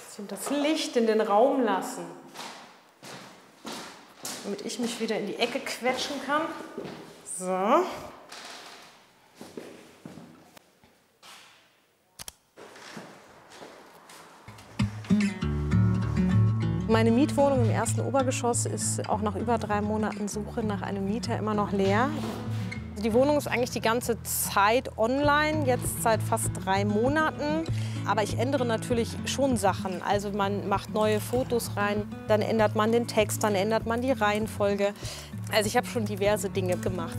bisschen das Licht in den Raum lassen, damit ich mich wieder in die Ecke quetschen kann. So. Meine Mietwohnung im ersten Obergeschoss ist auch nach über 3 Monaten Suche nach einem Mieter immer noch leer. Die Wohnung ist eigentlich die ganze Zeit online, jetzt seit fast 3 Monaten. Aber ich ändere natürlich schon Sachen. Also man macht neue Fotos rein, dann ändert man den Text, dann ändert man die Reihenfolge. Also ich habe schon diverse Dinge gemacht.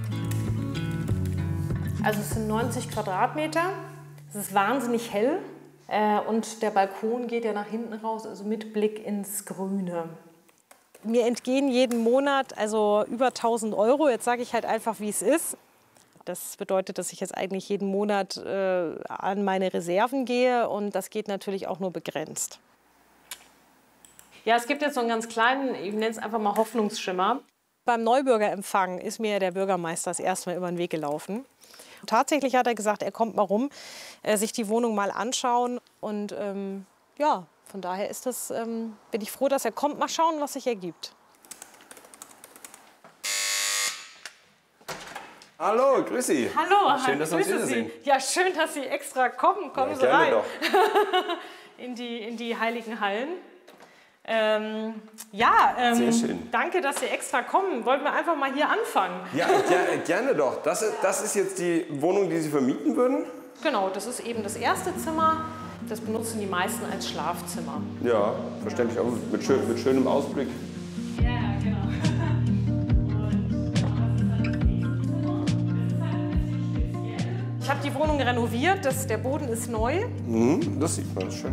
Also es sind 90 Quadratmeter. Es ist wahnsinnig hell. Und der Balkon geht ja nach hinten raus, also mit Blick ins Grüne. Mir entgehen jeden Monat also über 1.000 Euro. Jetzt sage ich halt einfach, wie es ist. Das bedeutet, dass ich jetzt eigentlich jeden Monat an meine Reserven gehe. Und das geht natürlich auch nur begrenzt. Ja, es gibt jetzt so einen ganz kleinen, ich nenne es einfach mal Hoffnungsschimmer. Beim Neubürgerempfang ist mir der Bürgermeister das erste Mal über den Weg gelaufen. Tatsächlich hat er gesagt, er kommt mal rum, sich die Wohnung mal anschauen. Und ja, von daher ist das, bin ich froh, dass er kommt. Mal schauen, was sich ergibt. Hallo, grüß Sie. Hallo, schön, dass wir uns wiedersehen. Ja, schön, dass Sie extra kommen. Kommen Sie gerne rein. Doch. in die heiligen Hallen. Sehr schön. Danke, dass Sie extra kommen. Wollten wir einfach mal hier anfangen? Ja, gerne doch. Das ist jetzt die Wohnung, die Sie vermieten würden? Genau, das ist eben das erste Zimmer. Das benutzen die meisten als Schlafzimmer. Ja, verständlich. Aber mit schönem Ausblick. Ja, genau. Ich habe die Wohnung renoviert. Der Boden ist neu. Das sieht man schön.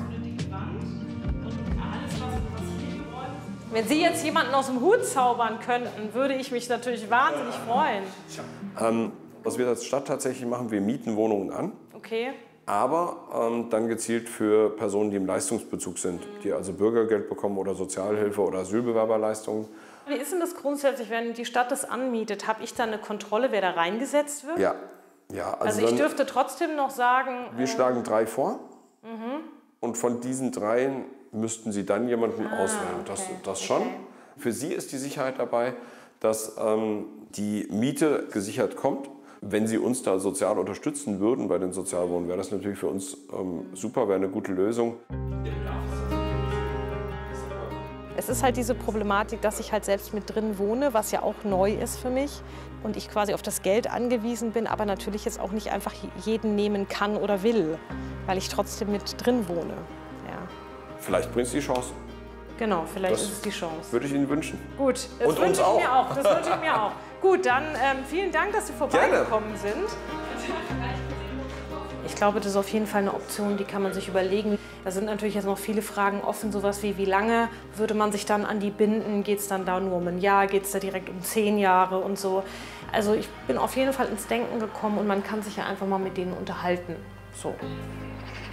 Wenn Sie jetzt jemanden aus dem Hut zaubern könnten, würde ich mich natürlich wahnsinnig freuen. Was wir als Stadt tatsächlich machen, wir mieten Wohnungen an. Okay. Aber dann gezielt für Personen, die im Leistungsbezug sind, die also Bürgergeld bekommen oder Sozialhilfe oder Asylbewerberleistungen. Wie ist denn das grundsätzlich, wenn die Stadt das anmietet? Habe ich da eine Kontrolle, wer da reingesetzt wird? Ja. Also ich dürfte trotzdem noch sagen... Wir schlagen 3 vor. Und von diesen 3 müssten Sie dann jemanden auswählen. Das schon. Okay. Für Sie ist die Sicherheit dabei, dass die Miete gesichert kommt. Wenn Sie uns da sozial unterstützen würden bei den Sozialwohnungen, wäre das natürlich für uns super, wäre eine gute Lösung. Es ist halt diese Problematik, dass ich halt selbst mit drin wohne, was ja auch neu ist für mich. Und ich quasi auf das Geld angewiesen bin, aber natürlich jetzt auch nicht einfach jeden nehmen kann oder will, weil ich trotzdem mit drin wohne. Ja. Vielleicht bringt es die Chance. Genau, vielleicht ist es die Chance. Würde ich Ihnen wünschen. Gut, das wünsche ich mir auch. Das wünsche ich mir auch. Gut, dann vielen Dank, dass Sie vorbeigekommen sind. Ich glaube, das ist auf jeden Fall eine Option, die kann man sich überlegen. Da sind natürlich jetzt noch viele Fragen offen, sowas wie lange würde man sich dann an die binden? Geht es dann da nur um ein Jahr? Geht es da direkt um 10 Jahre und so? Also ich bin auf jeden Fall ins Denken gekommen und man kann sich ja einfach mal mit denen unterhalten. So.